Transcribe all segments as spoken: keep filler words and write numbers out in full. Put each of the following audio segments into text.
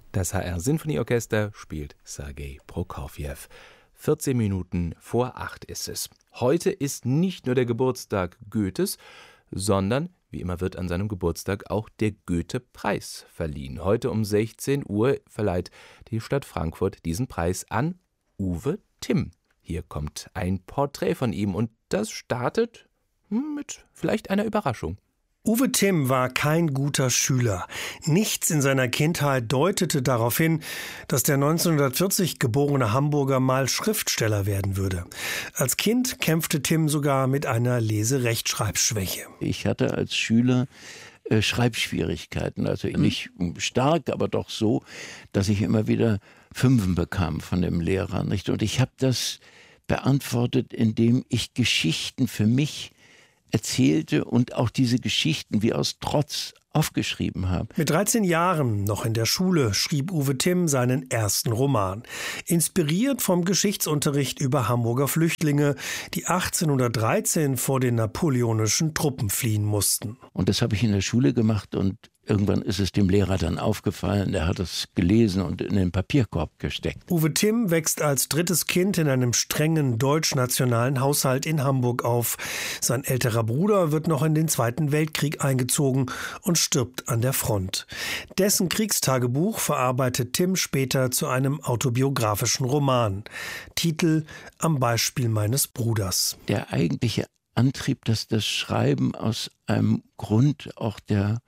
Das H R-Sinfonieorchester spielt Sergei Prokofjew. vierzehn Minuten vor acht ist es. Heute ist nicht nur der Geburtstag Goethes, sondern, wie immer, wird an seinem Geburtstag auch der Goethe-Preis verliehen. Heute um sechzehn Uhr verleiht die Stadt Frankfurt diesen Preis an Uwe Timm. Hier kommt ein Porträt von ihm und das startet mit vielleicht einer Überraschung. Uwe Timm war kein guter Schüler. Nichts in seiner Kindheit deutete darauf hin, dass der neunzehnhundertvierzig geborene Hamburger mal Schriftsteller werden würde. Als Kind kämpfte Timm sogar mit einer Lese-Rechtschreibschwäche. Ich hatte als Schüler äh, Schreibschwierigkeiten, also nicht stark, aber doch so, dass ich immer wieder Fünfen bekam von dem Lehrer. Nicht? Und ich habe das beantwortet, indem ich Geschichten für mich erzählte und auch diese Geschichten wie aus Trotz aufgeschrieben habe. Mit dreizehn Jahren, noch in der Schule, schrieb Uwe Timm seinen ersten Roman. Inspiriert vom Geschichtsunterricht über Hamburger Flüchtlinge, die achtzehnhundertdreizehn vor den napoleonischen Truppen fliehen mussten. Und das habe ich in der Schule gemacht und irgendwann ist es dem Lehrer dann aufgefallen, der hat es gelesen und in den Papierkorb gesteckt. Uwe Timm wächst als drittes Kind in einem strengen deutsch-nationalen Haushalt in Hamburg auf. Sein älterer Bruder wird noch in den Zweiten Weltkrieg eingezogen und stirbt an der Front. Dessen Kriegstagebuch verarbeitet Timm später zu einem autobiografischen Roman. Titel Am Beispiel meines Bruders. Der eigentliche Antrieb, dass das Schreiben aus einem Grund auch der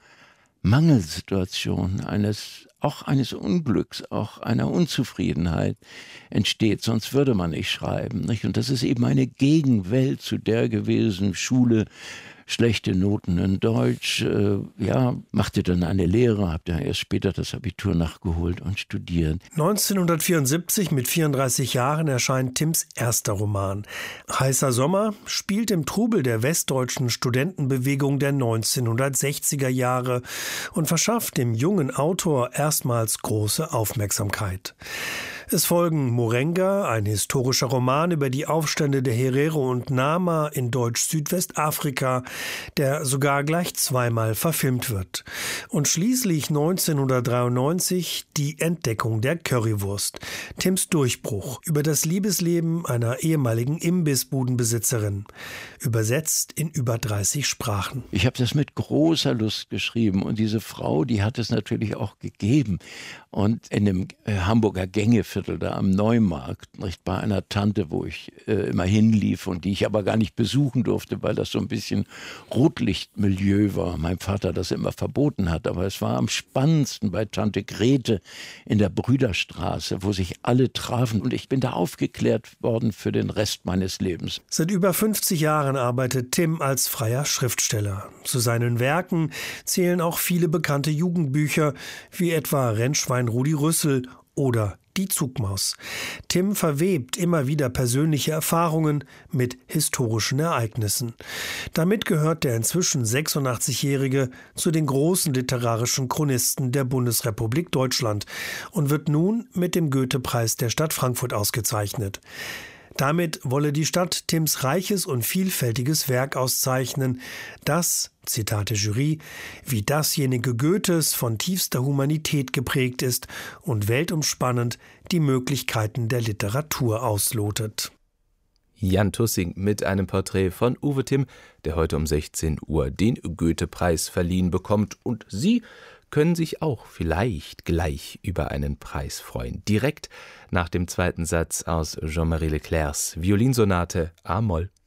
Mangelsituation, eines, auch eines Unglücks, auch einer Unzufriedenheit entsteht. Sonst würde man nicht schreiben. Nicht? Und das ist eben eine Gegenwelt zu der gewesen, Schule, schlechte Noten in Deutsch, äh, ja, machte dann eine Lehre, habe dann erst später das Abitur nachgeholt und studiert. neunzehnhundertvierundsiebzig, mit vierunddreißig Jahren, erscheint Timms erster Roman. Heißer Sommer spielt im Trubel der westdeutschen Studentenbewegung der neunzehnhundertsechziger Jahre und verschafft dem jungen Autor erstmals große Aufmerksamkeit. Es folgen Morenga, ein historischer Roman über die Aufstände der Herero und Nama in Deutsch-Südwestafrika, der sogar gleich zweimal verfilmt wird. Und schließlich neunzehnhundertdreiundneunzig die Entdeckung der Currywurst, Timms Durchbruch über das Liebesleben einer ehemaligen Imbissbudenbesitzerin, übersetzt in über dreißig Sprachen. Ich habe das mit großer Lust geschrieben und diese Frau, die hat es natürlich auch gegeben. Und in dem äh, Hamburger Gängeviertel da am Neumarkt, nicht, bei einer Tante, wo ich äh, immer hinlief und die ich aber gar nicht besuchen durfte, weil das so ein bisschen Rotlichtmilieu war. Mein Vater das immer verboten hat, aber es war am spannendsten bei Tante Grete in der Brüderstraße, wo sich alle trafen und ich bin da aufgeklärt worden für den Rest meines Lebens. Seit über fünfzig Jahren arbeitet Timm als freier Schriftsteller. Zu seinen Werken zählen auch viele bekannte Jugendbücher, wie etwa Rennschwein Rudi Rüssel oder Die Zugmaus. Timm verwebt immer wieder persönliche Erfahrungen mit historischen Ereignissen. Damit gehört der inzwischen sechsundachtzigjährige zu den großen literarischen Chronisten der Bundesrepublik Deutschland und wird nun mit dem Goethe-Preis der Stadt Frankfurt ausgezeichnet. Damit wolle die Stadt Timms reiches und vielfältiges Werk auszeichnen, das, Zitat der Jury, wie dasjenige Goethes von tiefster Humanität geprägt ist und weltumspannend die Möglichkeiten der Literatur auslotet. Jan Tussing mit einem Porträt von Uwe Timm, der heute um sechzehn Uhr den Goethe-Preis verliehen bekommt. Und Sie können sich auch vielleicht gleich über einen Preis freuen. Direkt nach dem zweiten Satz aus Jean-Marie Leclercs Violinsonate a-Moll.